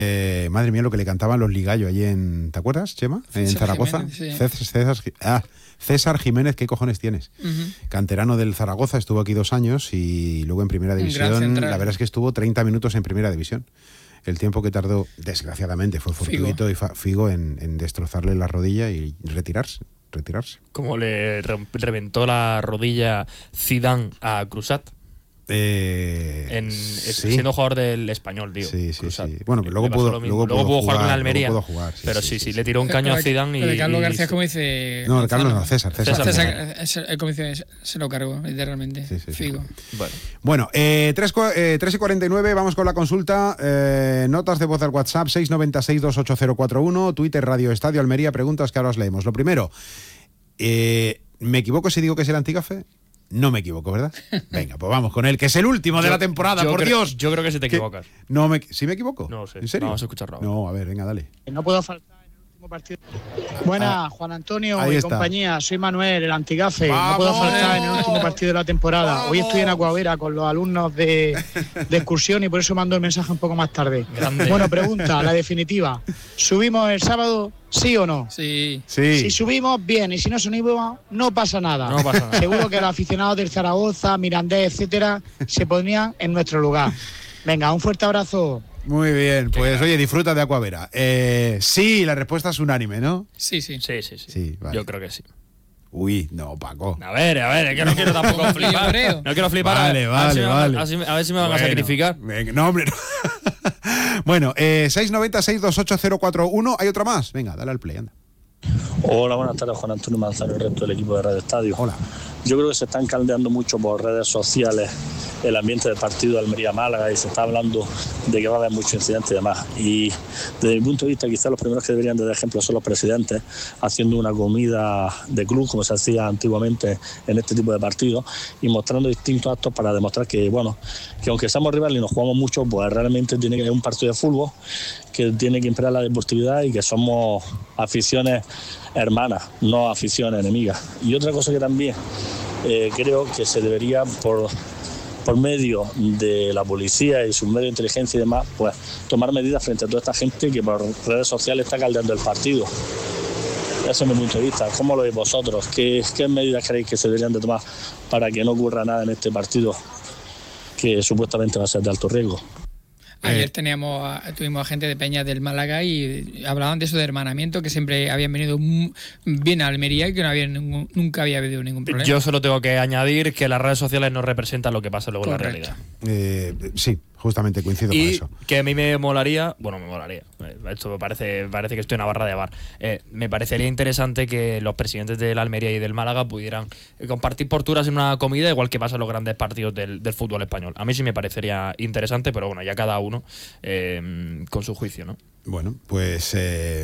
Madre mía, lo que le cantaban los ligallos allí ¿te acuerdas, Chema? En Zaragoza. Jiménez, sí. César Jiménez, ¿qué cojones tienes? Uh-huh. Canterano del Zaragoza, estuvo aquí 2 años y luego en Primera División, la verdad es que estuvo 30 minutos en Primera División. El tiempo que tardó, desgraciadamente, fue fortuito Figo en destrozarle la rodilla y retirarse. Como le reventó la rodilla Zidane a Cruzat. Siendo jugador del Español, digo. Sí. Bueno, que luego pudo jugar con la Almería. Sí, pero sí, le tiró un caño a Zidane y... Carlos García, como dice... No, Carlos no, César. Como dice, se lo cargó, literalmente. Sí. Figo. Bueno, 3:49, vamos con la consulta. Notas de voz al WhatsApp, 696284041, Twitter, Radio Estadio Almería, preguntas que ahora os leemos. Lo primero, ¿me equivoco si digo que es el Antigafe? No me equivoco, ¿verdad? Venga, pues vamos con él, que es el último de la temporada, por Dios. Yo creo que sí te equivocas. ¿Sí me equivoco? No sé. ¿En serio? Vamos a escucharlo. No, a ver, venga, dale. No puedo faltar en el último partido. Buenas, Juan Antonio y está. compañía. Soy Manuel, el Antigafe. ¡Vamos! No puedo faltar en el último partido de la temporada. ¡Vamos! Hoy estoy en Acuavera con los alumnos de excursión y por eso mando el mensaje un poco más tarde. Grande. Bueno, pregunta, la definitiva. ¿Subimos el sábado, sí o no? Sí. Si subimos, bien, y si no subimos, no pasa nada. Seguro que los aficionados del Zaragoza, Mirandés, etcétera, se pondrían en nuestro lugar. Venga, un fuerte abrazo. Muy bien, pues oye, disfruta de Acuavera. Sí, la respuesta es unánime, ¿no? Sí. Sí. Vale. Yo creo que sí. Uy, no, Paco. A ver, es que no quiero tampoco flipar. No quiero flipar. Vale. A ver si me van a sacrificar. Venga, no, hombre, no. Bueno, 690-628-041. ¿Hay otra más? Venga, dale al play, anda. Hola, buenas tardes, Juan Antonio Manzano y el resto del equipo de Radio Estadio. Hola. Yo creo que se están caldeando mucho por redes sociales el ambiente del partido de Almería-Málaga y se está hablando de que va a haber muchos incidentes y demás. Y desde mi punto de vista, quizás los primeros que deberían de dar ejemplo son los presidentes, haciendo una comida de club, como se hacía antiguamente en este tipo de partidos, y mostrando distintos actos para demostrar que, bueno, que aunque seamos rivales y nos jugamos mucho, pues realmente tiene que haber un partido de fútbol que tiene que imperar la deportividad y que somos aficiones hermanas, no aficiones enemigas. Y otra cosa que también creo que se debería, por medio de la policía y sus medios de inteligencia y demás, pues tomar medidas frente a toda esta gente que por redes sociales está caldeando el partido. Ese es mi punto de vista. ¿Cómo lo veis vosotros? ¿Qué medidas creéis que se deberían de tomar para que no ocurra nada en este partido que supuestamente va a ser de alto riesgo? Ayer tuvimos a gente de Peña del Málaga y hablaban de eso de hermanamiento, que siempre habían venido bien a Almería y que nunca había habido ningún problema. Yo solo tengo que añadir que las redes sociales no representan lo que pasa luego en la realidad. Sí, justamente coincido con eso. Que a mí me molaría, esto me parece que estoy en una barra de bar, me parecería interesante que los presidentes del Almería y del Málaga pudieran compartir posturas en una comida, igual que pasa en los grandes partidos del fútbol español. A mí sí me parecería interesante, pero bueno, ya cada uno con su juicio, ¿no? Bueno, pues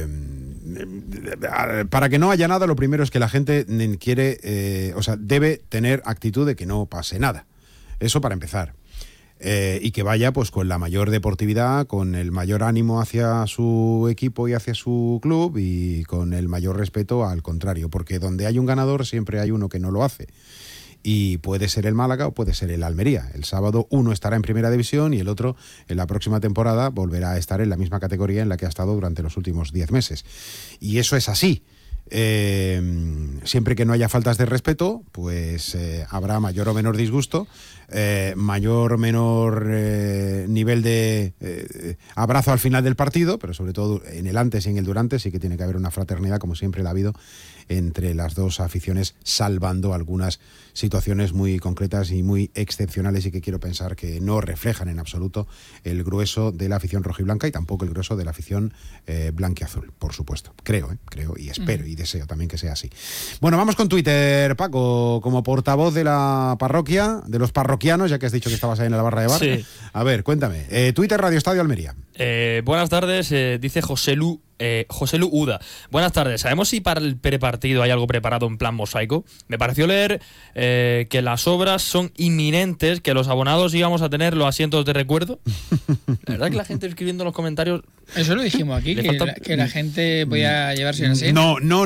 para que no haya nada, lo primero es que la gente debe tener actitud de que no pase nada. Eso para empezar. Y que vaya pues con la mayor deportividad, con el mayor ánimo hacia su equipo y hacia su club y con el mayor respeto al contrario, porque donde hay un ganador siempre hay uno que no lo hace. Y puede ser el Málaga o puede ser el Almería. El sábado uno estará en Primera División y el otro en la próxima temporada volverá a estar en la misma categoría en la que ha estado durante los últimos 10 meses. Y eso es así. Siempre que no haya faltas de respeto, pues habrá mayor o menor disgusto, mayor o menor nivel de abrazo al final del partido, pero sobre todo en el antes y en el durante sí que tiene que haber una fraternidad, como siempre la ha habido entre las dos aficiones, salvando algunas situaciones muy concretas y muy excepcionales y que quiero pensar que no reflejan en absoluto el grueso de la afición rojiblanca y tampoco el grueso de la afición blanquiazul, por supuesto. Creo y espero y deseo también que sea así. Bueno, vamos con Twitter, Paco, como portavoz de la parroquia, de los parroquianos, ya que has dicho que estabas ahí en la barra de bar. Sí. A ver, cuéntame. Twitter, Radio Estadio Almería. Buenas tardes, dice José Lu Uda. Buenas tardes. ¿Sabemos si para el prepartido hay algo preparado en plan mosaico? Me pareció leer que las obras son inminentes, que los abonados íbamos a tener los asientos de recuerdo. La verdad que la gente escribiendo en los comentarios... Eso lo dijimos aquí, que la gente podía llevarse un asiento.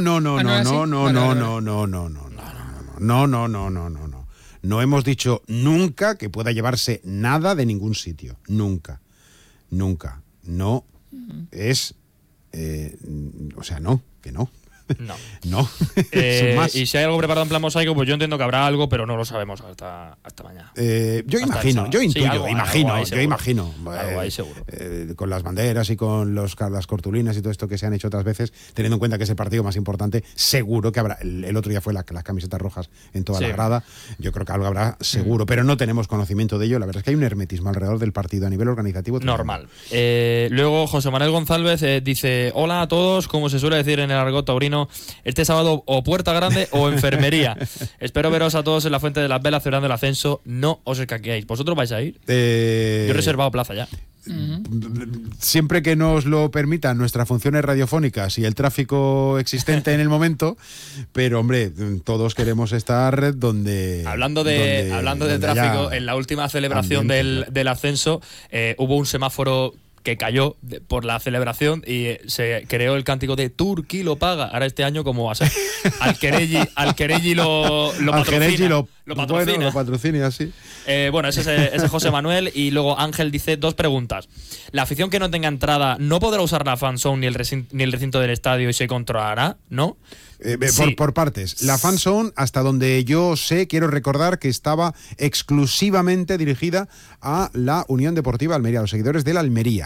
No. No hemos dicho nunca que pueda llevarse nada de ningún sitio. Nunca. No. es... o sea, no, que no. No. Más. Y si hay algo preparado en plan mosaico, pues yo entiendo que habrá algo, pero no lo sabemos hasta mañana. Yo imagino, yo intuyo, algo imagino. Algo ahí seguro. Con las banderas y con las cartulinas y todo esto que se han hecho otras veces, teniendo en cuenta que es el partido más importante, seguro que habrá. El otro día fue las camisetas rojas en toda la grada. Yo creo que algo habrá seguro, pero no tenemos conocimiento de ello. La verdad es que hay un hermetismo alrededor del partido a nivel organizativo. Normal. Luego José Manuel González dice: hola a todos, como se suele decir en el argot taurino, este sábado o Puerta Grande o enfermería. Espero veros a todos en la Fuente de las Velas celebrando el ascenso. No os escaqueáis. ¿Vosotros vais a ir? Yo he reservado plaza ya. Siempre que nos lo permitan nuestras funciones radiofónicas y el tráfico existente en el momento, pero hombre, todos queremos estar donde... Hablando de tráfico, en la última celebración del ascenso hubo un semáforo que cayó por la celebración y se creó el cántico de Turquí lo paga. Ahora este año, ¿cómo va a ser? Alquerelli lo patrocina. Lo patrocina, así. Bueno, ese es José Manuel. Y luego Ángel dice 2 preguntas. La afición que no tenga entrada no podrá usar la fanzone ni el recinto del estadio y se controlará, ¿no? Sí. Por partes. La fanzone, hasta donde yo sé, quiero recordar que estaba exclusivamente dirigida a la Unión Deportiva Almería, a los seguidores de la Almería.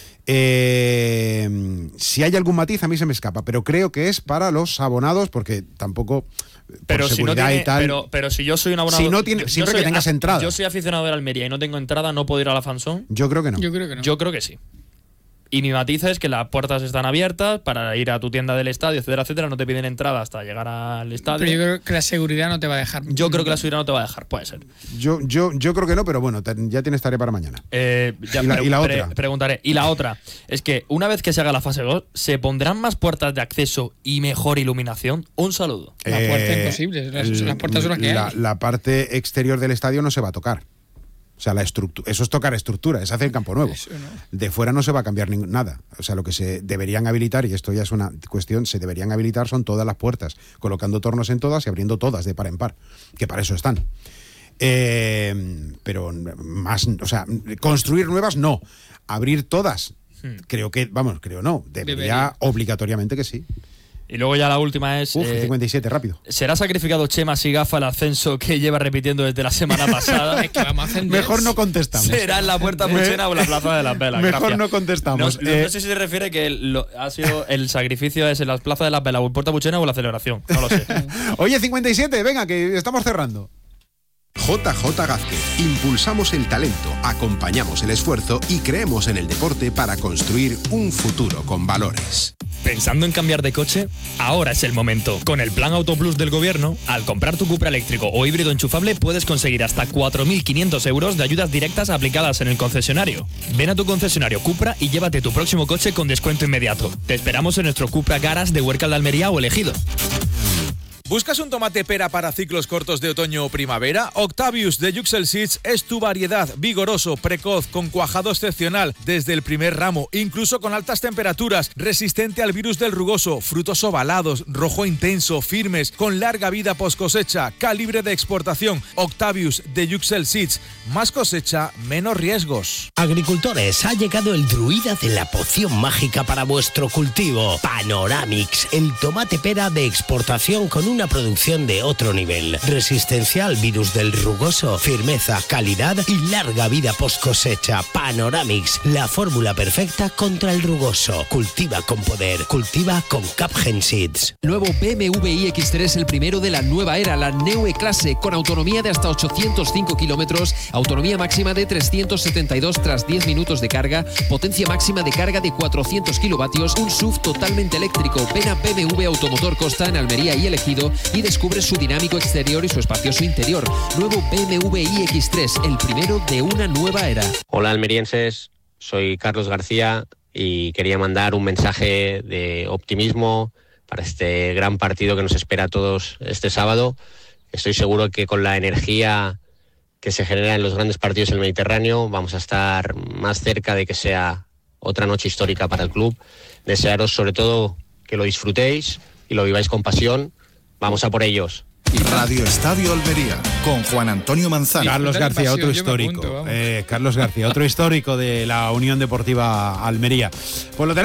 Si hay algún matiz, a mí se me escapa, pero creo que es para los abonados, porque tampoco... Pero si no tiene, pero si yo soy un abonado, si no tiene, siempre que tengas entrada. Yo soy aficionado de la Almería y no tengo entrada, ¿no puedo ir a la fanzone? Yo creo que no. Yo creo que sí. Y mi matiz es que las puertas están abiertas para ir a tu tienda del estadio, etcétera, etcétera. No te piden entrada hasta llegar al estadio. Pero yo creo que la seguridad no te va a dejar. Yo creo que la seguridad no te va a dejar, puede ser. Yo creo que no, pero bueno, ya tienes tarea para mañana. ¿Y la otra? Preguntaré. Y la otra es que una vez que se haga la fase 2, ¿se pondrán más puertas de acceso y mejor iluminación? Un saludo. La puerta es imposible. Las puertas son las que hay. La parte exterior del estadio no se va a tocar. O sea, la estructura, eso es tocar estructura, es hacer campo nuevo. Eso, ¿no? De fuera no se va a cambiar nada. O sea, lo que se deberían habilitar, y esto ya es una cuestión, se deberían habilitar son todas las puertas, colocando tornos en todas y abriendo todas de par en par, que para eso están. Pero más, o sea, construir nuevas no, abrir todas. Creo no, debería obligatoriamente que sí. Y luego ya la última es... 57, rápido. ¿Será sacrificado Chema Sigafa el ascenso que lleva repitiendo desde la semana pasada? Es que vamos a mejor no contestamos. ¿Será en la Puerta Puchena o en la Plaza de las Velas? Mejor Gracias. no contestamos. No sé si se refiere que ha sido el sacrificio es en la Plaza de las Velas o en Puerta Puchena o en la celebración. No lo sé. Oye, 57, venga, que estamos cerrando. JJ Gázquez. Impulsamos el talento, acompañamos el esfuerzo y creemos en el deporte para construir un futuro con valores. ¿Pensando en cambiar de coche? Ahora es el momento. Con el Plan Auto Plus del Gobierno, al comprar tu Cupra eléctrico o híbrido enchufable puedes conseguir hasta 4.500 euros de ayudas directas aplicadas en el concesionario. Ven a tu concesionario Cupra y llévate tu próximo coche con descuento inmediato. Te esperamos en nuestro Cupra Garage de Huércal de Almería o Elegido. ¿Buscas un tomate pera para ciclos cortos de otoño o primavera? Octavius de Yuxel Seeds es tu variedad, vigoroso, precoz, con cuajado excepcional desde el primer ramo, incluso con altas temperaturas, resistente al virus del rugoso, frutos ovalados, rojo intenso, firmes, con larga vida post cosecha, calibre de exportación. Octavius de Yuxel Seeds, más cosecha, menos riesgos. Agricultores, ha llegado el druida de la poción mágica para vuestro cultivo. Panoramix, el tomate pera de exportación con una producción de otro nivel. Resistencia al virus del rugoso, firmeza, calidad y larga vida post cosecha. Panoramix, la fórmula perfecta contra el rugoso. Cultiva con poder, cultiva con Capgen Seeds. Nuevo BMW iX3, el primero de la nueva era, la Neue Klasse, con autonomía de hasta 805 kilómetros, autonomía máxima de 372 tras 10 minutos de carga, potencia máxima de carga de 400 kilovatios, un SUV totalmente eléctrico. Ven a BMW Automotor Costa en Almería y Elegido y descubre su dinámico exterior y su espacioso interior. Nuevo BMW iX3, el primero de una nueva era. Hola almerienses, soy Carlos García y quería mandar un mensaje de optimismo para este gran partido que nos espera a todos este sábado. Estoy seguro que con la energía que se genera en los grandes partidos del Mediterráneo vamos a estar más cerca de que sea otra noche histórica para el club. Desearos sobre todo que lo disfrutéis y lo viváis con pasión. Vamos a por ellos. Radio Estadio Almería, con Juan Antonio Manzano. Carlos García, otro histórico. Carlos García, otro histórico de la Unión Deportiva Almería. Pues lo tenemos.